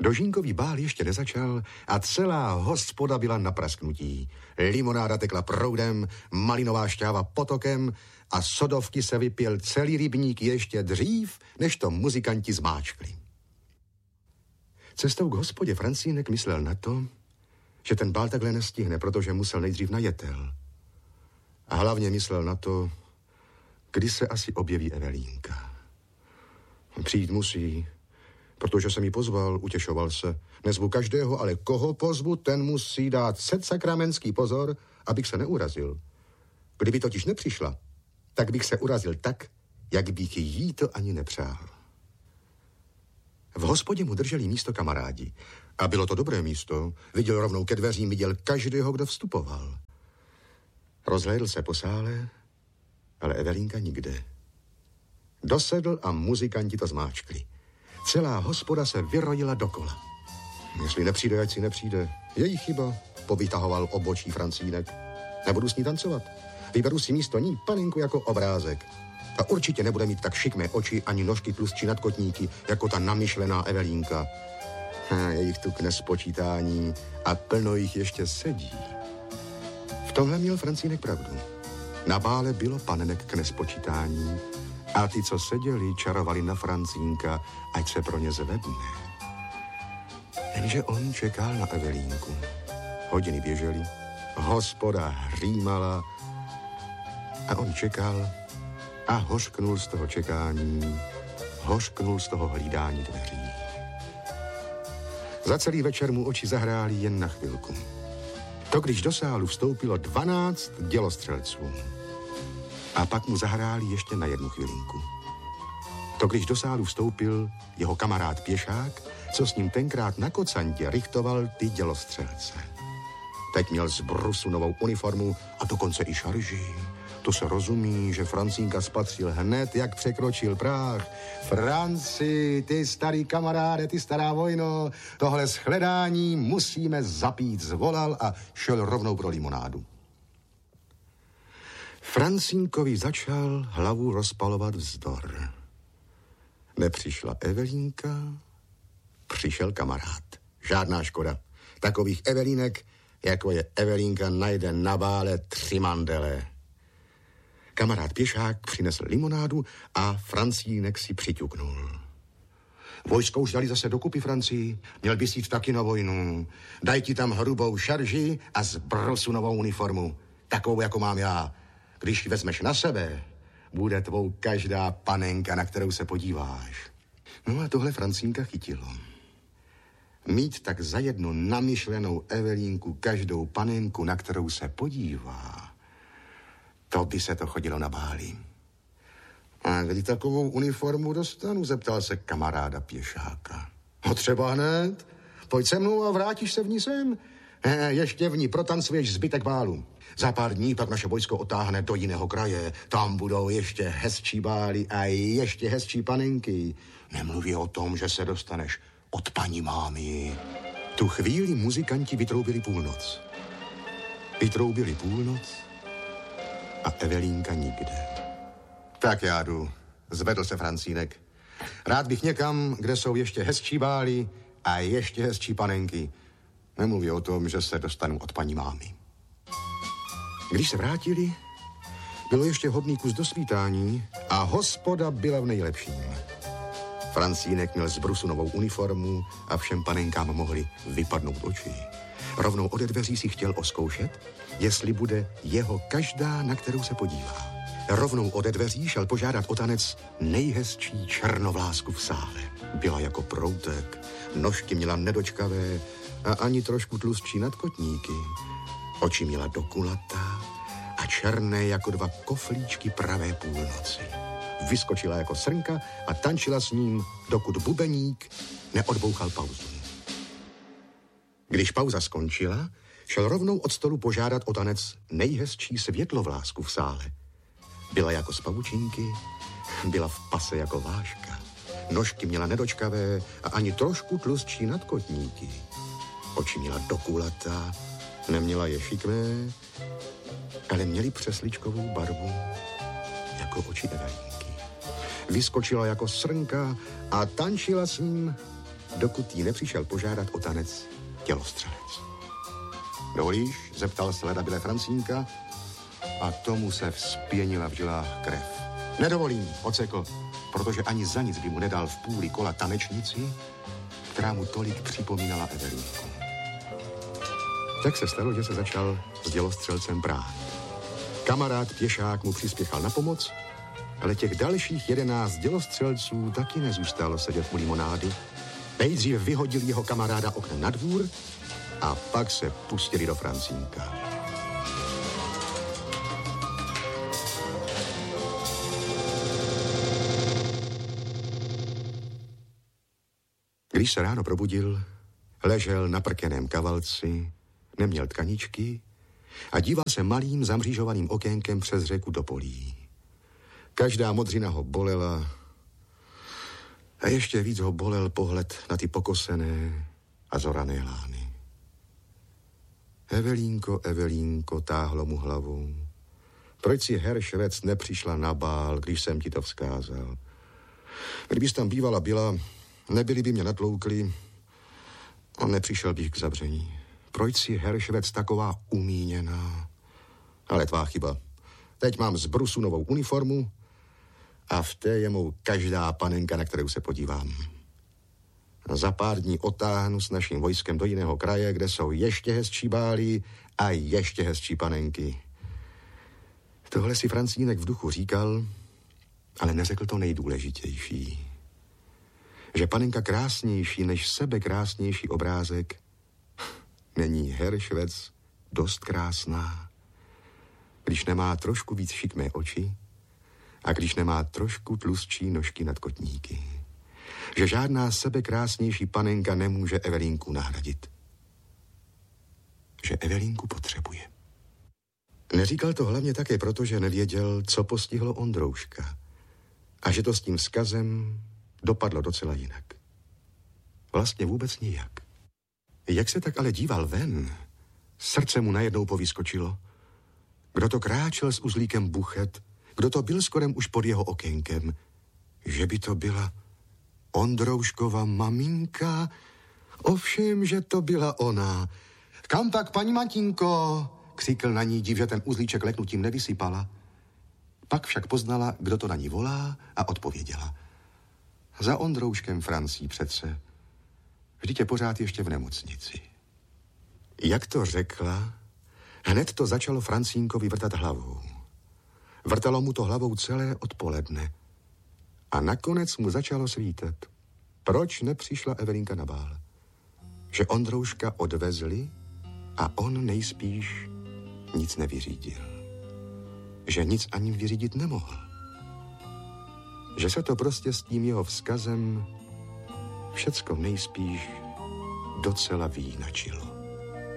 Dožínkový bál ještě nezačal a celá hospoda byla na prasknutí. Limonáda tekla proudem, malinová šťáva potokem a sodovky se vypil celý rybník ještě dřív, než to muzikanti zmáčkli. Cestou k hospodě Francínek myslel na to, že ten bál takhle nestihne, protože musel nejdřív na jetel. A hlavně myslel na to, kdy se asi objeví Evelínka. Přijít musí, protože jsem ji pozval, utěšoval se. Nezvu každého, ale koho pozvu, ten musí dát sakramentský pozor, abych se neurazil. Kdyby totiž nepřišla, tak bych se urazil tak, jak bych jí to ani nepřál. V hospodě mu drželi místo kamarádi. A bylo to dobré místo. Viděl rovnou ke dveřím, viděl každého, kdo vstupoval. Rozhlédl se po sále, ale Evelínka nikde. Dosedl a muzikanti to zmáčkli. Celá hospoda se vyrojila dokola. Jestli nepřijde, ať si nepřijde. Její chyba, povytahoval obočí Francínek. Nebudu s ní tancovat. Vyberu si místo ní panenku jako obrázek. A určitě nebude mít tak šikmé oči ani nožky tlustší nadkotníky, jako ta namyšlená Evelínka. Je jich tu k nespočítání a plno jich ještě sedí. V tomhle měl Francínek pravdu. Na bále bylo panenek k nespočítání a ty, co seděli, čarovali na Francínka, ať se pro ně zvedne. Jenže on čekal na Evelínku. Hodiny běžely, hospoda hřímala a on čekal a hořknul z toho čekání, hořknul z toho hlídání dveří. Za celý večer mu oči zahrály jen na chvilku. To, když do sálu vstoupilo 12 dělostřelců. A pak mu zahráli ještě na jednu chvilinku. To, když do sálu vstoupil jeho kamarád Pěšák, co s ním tenkrát na kocantě richtoval ty dělostřelce. Teď měl z brusu novou uniformu a dokonce i šarži. To se rozumí, že Francínka spatřil hned, jak překročil práh. Franci, ty starý kamaráde, ty stará vojno, tohle shledání musíme zapít, zvolal a šel rovnou pro limonádu. Francínkovi začal hlavu rozpalovat vzdor. Nepřišla Evelínka, přišel kamarád. Žádná škoda. Takových Evelínek, jako je Evelínka, najde na bále 3 mandele. Kamarád Pěšák přinesl limonádu a Francínek si přiťuknul. Vojsko už dali zase dokupy, Francii. Měl bys jít taky na vojnu. Daj ti tam hrubou šarži a z brusu novou uniformu. Takovou, jako mám já. Když ji vezmeš na sebe, bude tvou každá panenka, na kterou se podíváš. No a tohle Francínka chytilo. Mít tak za jednu namyšlenou Evelínku každou panenku, na kterou se podívá, to by se to chodilo na báli. A kdy takovou uniformu dostanu, zeptal se kamaráda Pěšáka. No třeba hned. Pojď se mnou a vrátíš se v ní sem. Ještě v ní protancuješ zbytek bálu. Za pár dní pak naše vojsko otáhne do jiného kraje. Tam budou ještě hezčí bály a ještě hezčí panenky. Nemluví o tom, že se dostaneš od paní mámy. Tu chvíli muzikanti vytroubili půlnoc. Vytroubili půlnoc a Evelínka nikde. Tak já jdu, zvedl se Francínek. Rád bych někam, kde jsou ještě hezčí bály a ještě hezčí panenky. Nemluví o tom, že se dostanu od paní mámy. Když se vrátili, bylo ještě hodný kus do svítání a hospoda byla v nejlepším. Francínek měl z brusu novou uniformu a všem panenkám mohli vypadnout oči. Rovnou ode dveří si chtěl oskoušet, jestli bude jeho každá, na kterou se podívá. Rovnou ode dveří šel požádat o tanec nejhezčí černovlásku v sále. Byla jako proutek, nožky měla nedočkavé a ani trošku tlustší nadkotníky. Oči měla dokulatá a černé jako 2 koflíčky pravé půlnoci. Vyskočila jako srnka a tančila s ním, dokud bubeník neodbouchal pauzu. Když pauza skončila, šel rovnou od stolu požádat o tanec nejhezčí světlovlásku v sále. Byla jako z pavučinky, byla v pase jako váška. Nožky měla nedočkavé a ani trošku tlustší nadkotníky. Oči měla dokulatá, neměla je šikmé, ale měly přesličkovou barvu jako oči Evelínky. Vyskočila jako srnka a tančila s ním, dokud jí nepřišel požádat o tanec tělostřelec. Dovolíš? Zeptal se ledabyle Francínka a tomu se vzpěnila v žilách krev. Nedovolím, odsekl, protože ani za nic by mu nedal v půli kola tanečnici, která mu tolik připomínala Evelínku. Tak se stalo, že se začal s dělostřelcem prát. Kamarád pěšák mu přispěchal na pomoc, ale těch dalších 11 dělostřelců taky nezůstalo sedět u limonády. Nejdřív vyhodil jeho kamaráda oknem na dvůr a pak se pustili do Francínka. Když se ráno probudil, ležel na prkeném kavalci, neměl tkaničky a díval se malým zamřížovaným okénkem přes řeku do polí. Každá modřina ho bolela a ještě víc ho bolel pohled na ty pokosené a zorané lány. Evelínko, Evelínko, táhlo mu hlavou. Proč si Herr Švec nepřišla na bál, když jsem ti to vzkázal? Kdybys tam bývala byla, nebyli by mě natloukli a nepřišel bych k zavření. Proč si Herr Švec taková umíněná? Ale tvá chyba. Teď mám z brusu novou uniformu a v té je mou každá panenka, na kterou se podívám. Za pár dní otáhnu s naším vojskem do jiného kraje, kde jsou ještě hezčí báli a ještě hezčí panenky. Tohle si Francínek v duchu říkal, ale neřekl to nejdůležitější. Že panenka krásnější než sebe krásnější obrázek není Herr Švec dost krásná, když nemá trošku víc šikmé oči a když nemá trošku tlustší nožky nad kotníky. Že žádná sebekrásnější panenka nemůže Evelínku nahradit. Že Evelínku potřebuje. Neříkal to hlavně také proto, že nevěděl, co postihlo Ondrouška a že to s tím vzkazem dopadlo docela jinak. Vlastně vůbec nijak. Jak se tak ale díval ven, srdce mu najednou povyskočilo. Kdo to kráčel s uzlíkem buchet, kdo to byl skorem už pod jeho okénkem, že by to byla Ondrouškova maminka? Ovšem, že to byla ona. Kam tak, paní Matinko? Křikl na ní div, že ten uzlíček leknutím nevysypala. Pak však poznala, kdo to na ní volá a odpověděla. Za Ondrouškem Francí přece. Vždyť je pořád ještě v nemocnici. Jak to řekla, hned to začalo Francínkovi vrtat hlavou. Vrtalo mu to hlavou celé odpoledne. A nakonec mu začalo svítat. Proč nepřišla Evelínka na bál? Že Ondrouška odvezli a on nejspíš nic nevyřídil. Že nic ani vyřídit nemohl. Že se to prostě s tím jeho vzkazem všecko nejspíš docela vyjinačilo.